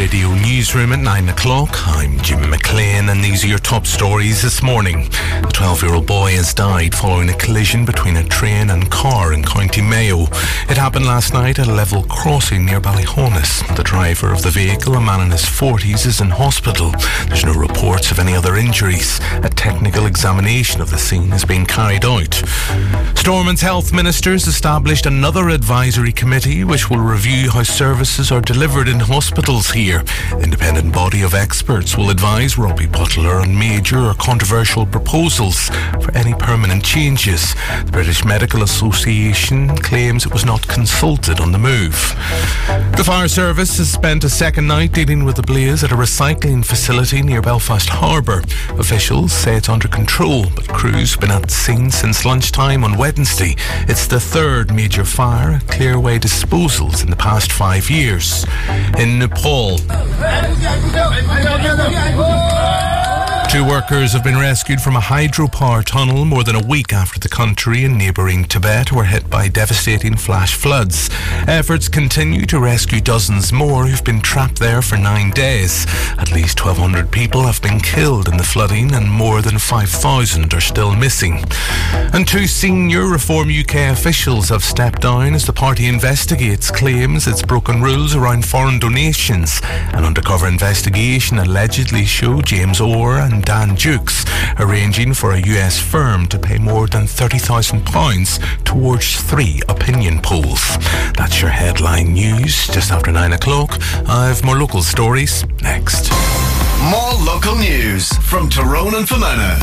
Radio Newsroom at 9 o'clock. I'm Jim McLean and these are your top stories this morning. A 12-year-old boy has died following a collision between a train and car in County Mayo. It happened last night at a level crossing near Ballyhonus. The driver of the vehicle, a man in his 40s, is in hospital. There's no reports of any other injuries. A technical examination of the scene is being carried out. Stormont's health ministers established another advisory committee which will review how services are delivered in hospitals here. The independent body of experts will advise Robbie Butler on major or controversial proposals for any permanent changes. The British Medical Association claims it was not consulted on the move. The fire service has spent a second night dealing with the blaze at a recycling facility near Belfast Harbour. Officials say it's under control, but crews have been at the scene since lunchtime on Wednesday. It's the third major fire at Clearway Disposals in the past 5 years. In Nepal, 2 workers have been rescued from a hydropower tunnel more than a week after the country and neighbouring Tibet were hit by devastating flash floods. Efforts continue to rescue dozens more who've been trapped there for 9 days. At least 1,200 people have been killed in the flooding and more than 5,000 are still missing. And 2 senior Reform UK officials have stepped down as the party investigates claims it's broken rules around foreign donations. An undercover investigation allegedly showed James Orr and Dan Dukes arranging for a US firm to pay more than £30,000 towards 3 opinion polls. That's your headline news. Just after 9 o'clock, I've more local stories next. More local news from Tyrone and Fermanagh.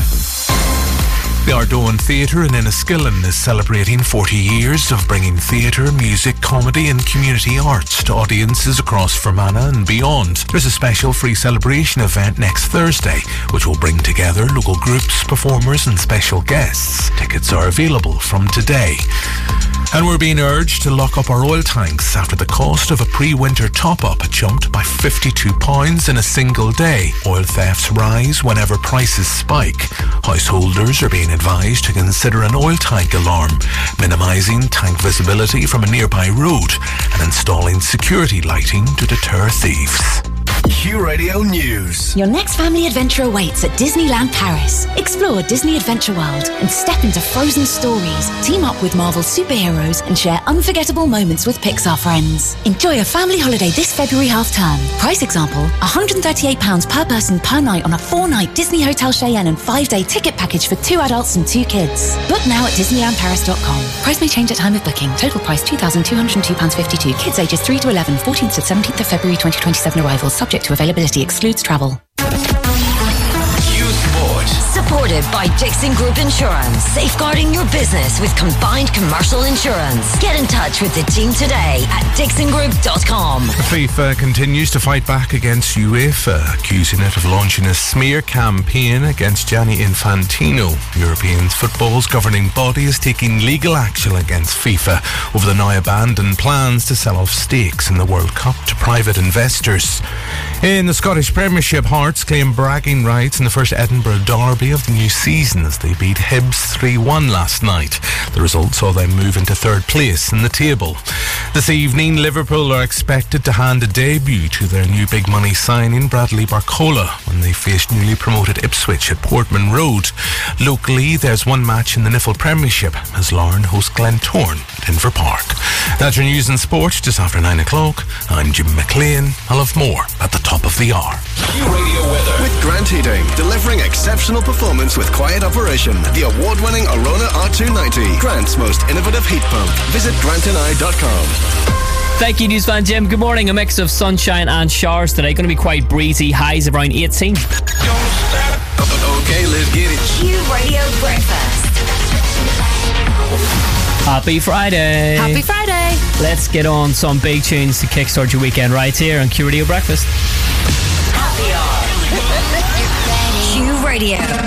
The Ardoin Theatre in Enniskillen is celebrating 40 years of bringing theatre, music, comedy and community arts to audiences across Fermanagh and beyond. There's a special free celebration event next Thursday, which will bring together local groups, performers and special guests. Tickets are available from today. And we're being urged to lock up our oil tanks after the cost of a pre-winter top-up jumped by £52 in a single day. Oil thefts rise whenever prices spike. Householders are being advised to consider an oil tank alarm, minimising tank visibility from a nearby road and installing security lighting to deter thieves. Q Radio News. Your next family adventure awaits at Disneyland Paris. Explore Disney Adventure World and step into frozen stories. Team up with Marvel superheroes and share unforgettable moments with Pixar friends. Enjoy a family holiday this February half-term. Price example, £138 per person per night on a 4-night Disney Hotel Cheyenne and 5-day ticket package for 2 adults and 2 kids. Book now at DisneylandParis.com. Price may change at time of booking. Total price £2,202.52. Kids ages 3 to 11, 14th to 17th of February 2027 arrivals. Subject to availability, excludes travel. Supported by Dixon Group Insurance. Safeguarding your business with combined commercial insurance. Get in touch with the team today at dixongroup.com. FIFA continues to fight back against UEFA, accusing it of launching a smear campaign against Gianni Infantino. European football's governing body is taking legal action against FIFA over the now abandoned plans to sell off stakes in the World Cup to private investors. In the Scottish Premiership, Hearts claim bragging rights in the first Edinburgh derby of the new season as they beat Hibs 3-1 last night. The result saw them move into third place in the table. This evening, Liverpool are expected to hand a debut to their new big money signing Bradley Barcola when they face newly promoted Ipswich at Portman Road. Locally, there's one match in the Niffle Premiership as Larne host Glentoran at Inver Park. That's your news and sport just after 9 o'clock. I'm Jim McLean. I'll have more at the top of the hour. Q Radio weather with Grant Heating, delivering exceptional performance with quiet operation. The award-winning Arona R290, Grant's most innovative heat pump. Visit grantandI.com. Thank you, News Fan Jim. Good morning. A mix of sunshine and showers today. Going to be quite breezy. Highs around 18. Okay, let's get it. Q Radio Breakfast. Happy Friday. Happy Friday. Let's get on some big tunes to kickstart your weekend right here on Q Radio Breakfast. Happy hour. Q Radio.